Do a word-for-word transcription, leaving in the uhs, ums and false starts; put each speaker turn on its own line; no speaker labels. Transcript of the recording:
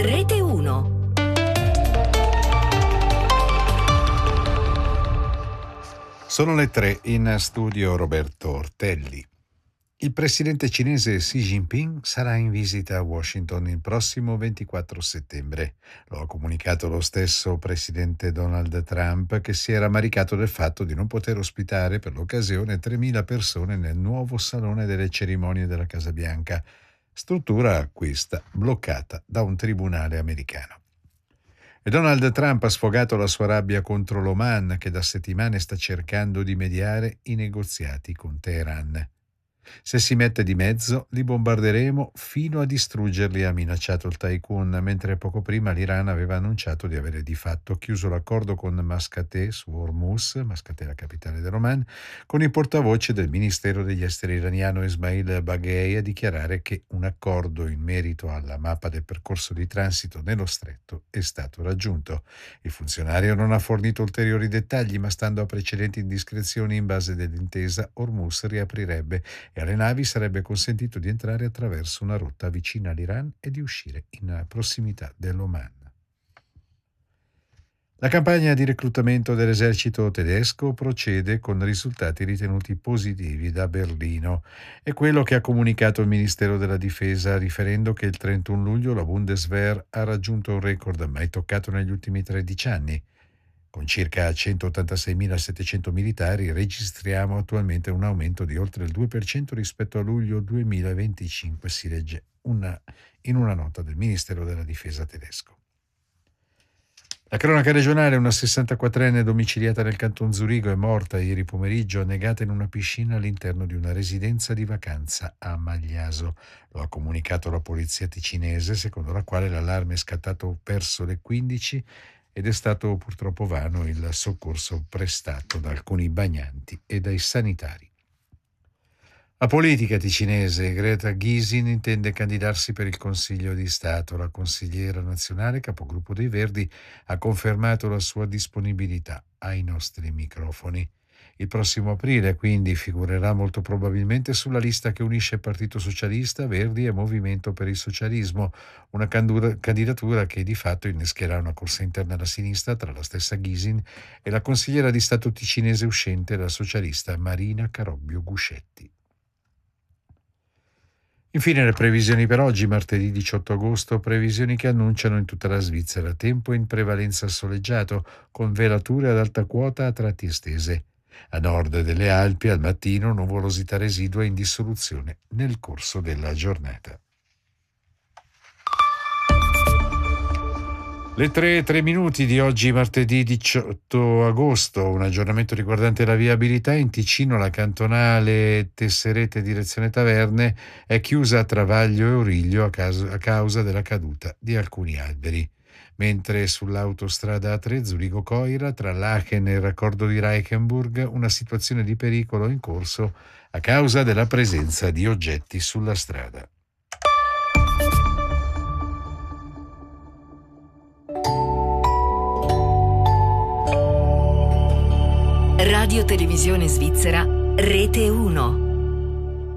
Rete uno.
Sono le tre, in studio Roberto Ortelli. Il presidente cinese Xi Jinping sarà in visita a Washington il prossimo ventiquattro settembre. Lo ha comunicato lo stesso presidente Donald Trump, che si era maricato del fatto di non poter ospitare per l'occasione tremila persone nel nuovo salone delle cerimonie della Casa Bianca, struttura questa bloccata da un tribunale americano. E Donald Trump ha sfogato la sua rabbia contro l'Oman, che da settimane sta cercando di mediare i negoziati con Teheran. Se si mette di mezzo, li bombarderemo fino a distruggerli, ha minacciato il tycoon, mentre poco prima l'Iran aveva annunciato di avere di fatto chiuso l'accordo con Mascate su Hormuz, Mascate la capitale dell'Oman, con il portavoce del Ministero degli Esteri iraniano Ismail Baghei a dichiarare che un accordo in merito alla mappa del percorso di transito nello stretto è stato raggiunto. Il funzionario non ha fornito ulteriori dettagli, ma stando a precedenti indiscrezioni, in base dell'intesa, Hormuz riaprirebbe e alle navi sarebbe consentito di entrare attraverso una rotta vicina all'Iran e di uscire in prossimità dell'Oman. La campagna di reclutamento dell'esercito tedesco procede con risultati ritenuti positivi da Berlino. È quello che ha comunicato il Ministero della Difesa, riferendo che il trentuno luglio la Bundeswehr ha raggiunto un record mai toccato negli ultimi tredici anni. Con circa centottantaseimilasettecento militari registriamo attualmente un aumento di oltre il due per cento rispetto a luglio duemilaventicinque, si legge una, in una nota del Ministero della Difesa tedesco. La cronaca regionale: una sessantaquattrenne domiciliata nel canton Zurigo è morta ieri pomeriggio annegata in una piscina all'interno di una residenza di vacanza a Magliaso. Lo ha comunicato la polizia ticinese, secondo la quale l'allarme è scattato verso le quindici ed è stato purtroppo vano il soccorso prestato da alcuni bagnanti e dai sanitari. La politica ticinese: Greta Gysin intende candidarsi per il Consiglio di Stato. La consigliera nazionale, capogruppo dei Verdi, ha confermato la sua disponibilità ai nostri microfoni. Il prossimo aprile, quindi, figurerà molto probabilmente sulla lista che unisce Partito Socialista, Verdi e Movimento per il Socialismo, una candidatura che di fatto innescherà una corsa interna alla sinistra tra la stessa Gysin e la consigliera di Stato ticinese uscente, la socialista Marina Carobbio Guscetti. Infine le previsioni per oggi, martedì diciotto agosto, previsioni che annunciano in tutta la Svizzera tempo in prevalenza soleggiato, con velature ad alta quota a tratti estese. A nord delle Alpi al mattino nuvolosità residua in dissoluzione nel corso della giornata. Le tre e tre minuti di oggi, martedì diciotto agosto, un aggiornamento riguardante la viabilità. In Ticino la cantonale Tesserete direzione Taverne è chiusa tra Vaglio e Origlio a, caso, a causa della caduta di alcuni alberi, mentre sull'autostrada A tre Zurigo-Coira tra Lachen e il raccordo di Reichenburg una situazione di pericolo in corso a causa della presenza di oggetti sulla strada.
Radio Televisione Svizzera, Rete uno.